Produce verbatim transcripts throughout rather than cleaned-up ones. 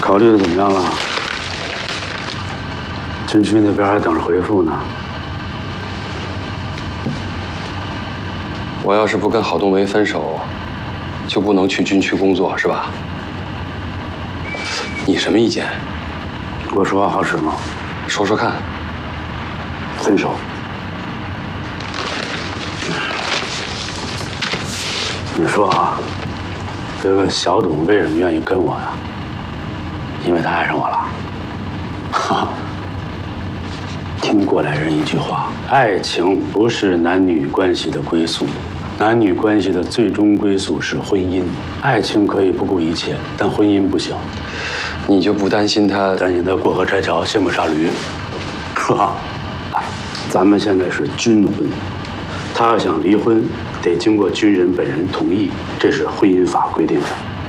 考虑的怎么样了？军区那边还等着回复呢。 我要是不跟郝冬梅分手，就不能去军区工作，是吧？你什么意见？ 我说话好使吗？ 说说看。 分手。你说啊，这个小董为什么愿意跟我呀？因为他爱上我了。哈，听过来人一句话：爱情不是男女关系的归宿，男女关系的最终归宿是婚姻。爱情可以不顾一切，但婚姻不行。 你就不担心他？ 担心他过河拆桥、卸磨杀驴，是吧？咱们现在是军婚，他要想离婚，得经过军人本人同意，这是婚姻法规定的。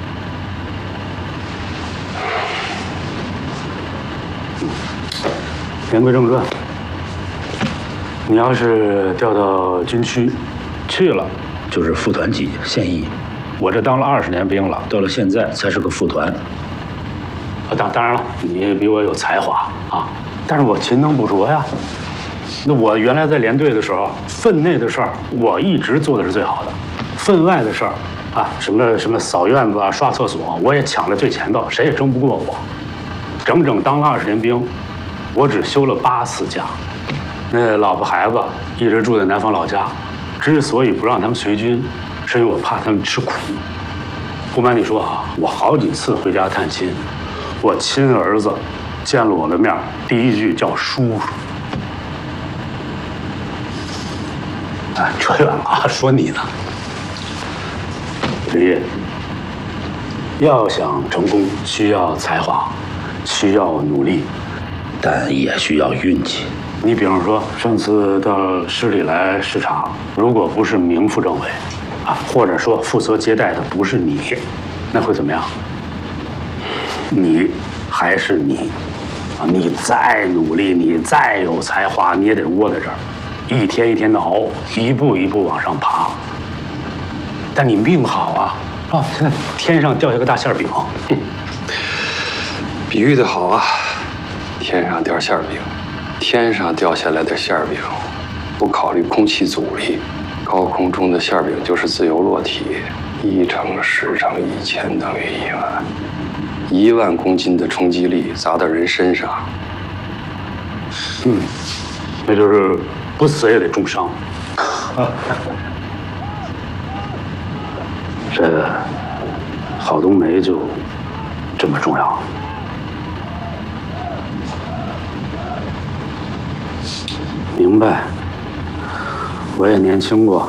言归正传，你要是调到军区去了，就是副团级现役。我这当了二十年兵了，到了现在才是个副团。啊，当当然了，你比我有才华啊，但是我勤能补拙呀。那我原来在连队的时候，分内的事儿我一直做的是最好的，分外的事儿啊，什么什么扫院子啊、刷厕所，我也抢在最前头，谁也争不过我。整整当了二十年兵，我只休了八次假。那老婆孩子一直住在南方老家，之所以不让他们随军，是因为我怕他们吃苦。不瞒你说啊，我好几次回家探亲，我亲儿子见了我的面，第一句叫叔叔。哎，扯远了啊，说你呢。李烨，要想成功，需要才华，需要努力，但也需要运气。你比方说，上次到市里来视察，如果不是名副政委，啊，或者说负责接待的不是你，那会怎么样？你还是你，啊，你再努力，你再有才华，你也得窝在这儿。一天一天的熬，一步一步往上爬。但你命好啊，是吧？现在天上掉下个大馅饼， 比喻的好啊！天上掉馅饼，天上掉下来的馅饼，不考虑空气阻力，高空中的馅饼就是自由落体，一乘十乘一千等于一万，一万公斤的冲击力砸到人身上， 嗯，那就是不死也得重伤。这个郝冬梅就这么重要。明白，我也年轻过。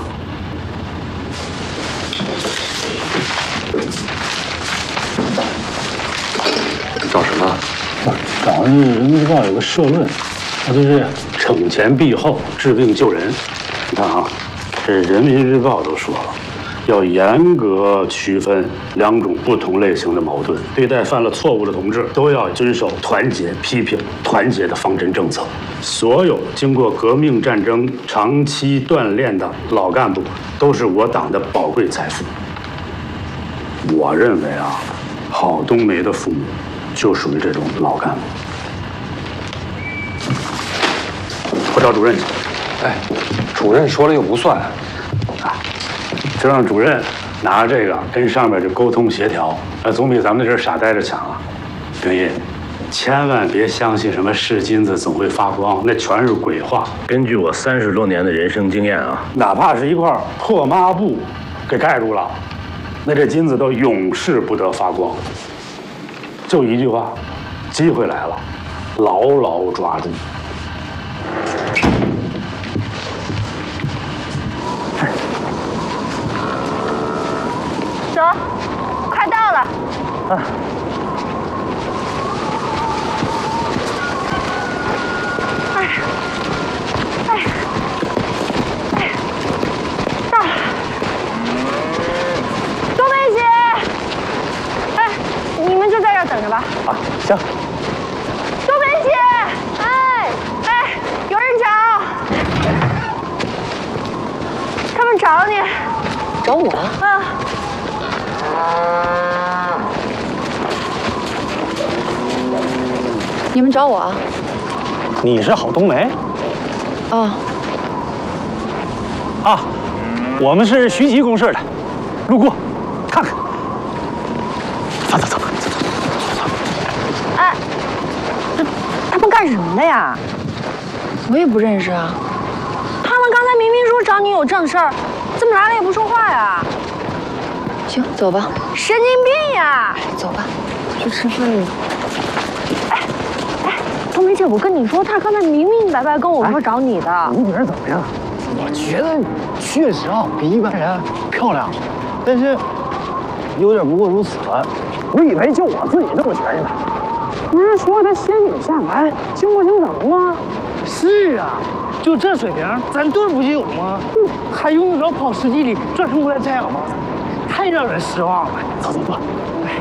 找什么？ 找那《人民日报》有个社论，它就是惩前毖后，治病救人。你看啊，这《人民日报》都说了，要严格区分两种不同类型的矛盾，对待犯了错误的同志，都要遵守团结批评、团结的方针政策。所有经过革命战争长期锻炼的老干部，都是我党的宝贵财富。我认为啊，郝冬梅的父母就属于这种老干部。我找主任去。 哎，主任说了又不算。 啊，就让主任拿着这个跟上面就沟通协调，那总比咱们在这傻呆着强啊。丁一，千万别相信什么是金子总会发光，那全是鬼话。根据我三十多年的人生经验啊，哪怕是一块破抹布给盖住了，那这金子都永世不得发光。就一句话，机会来了，牢牢抓住。 走，快到了。啊。哎呀，哎呀，哎呀，到了。冬梅姐，哎，你们就在这儿等着吧。 啊，行。 冬梅姐，哎哎，有人找，他们找你。 找我？ 啊。 你们找我啊？ 你是郝冬梅？ 啊。 啊，我们是徐集公社的，路过，看看。走走走走走走。 哎，他他们干什么的呀？我也不认识啊。他们刚才明明说找你有正事儿，怎么来了也不说话呀？行，走吧。神经病呀！走吧，去吃饭了。哎哎，冬梅姐，我跟你说，他刚才明明白白跟我说找你的。 你觉得怎么样？我觉得确实啊，比一般人漂亮，但是有点不过如此了。我以为就我自己这么觉得呢。不是说他仙女下凡经过星等吗？是啊，就这水平，咱队不就有吗？还用得着跑十几里转出过来摘耳吗？太让人失望了。走走走。